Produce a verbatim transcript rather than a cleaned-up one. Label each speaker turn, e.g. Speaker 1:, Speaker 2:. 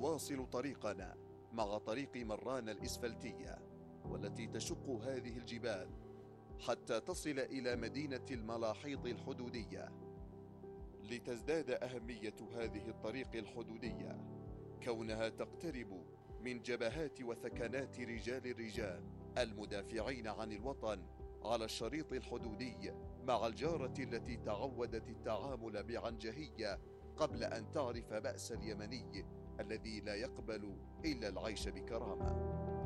Speaker 1: نواصل طريقنا مع طريق مران الإسفلتية، والتي تشق هذه الجبال حتى تصل إلى مدينة الملاحيض الحدودية. لتزداد أهمية هذه الطريق الحدودية كونها تقترب من جبهات وثكنات رجال الرجال المدافعين عن الوطن على الشريط الحدودي مع الجارة التي تعودت التعامل بعنجهية قبل أن تعرف بأس اليمني الذي لا يقبل إلا العيش بكرامة.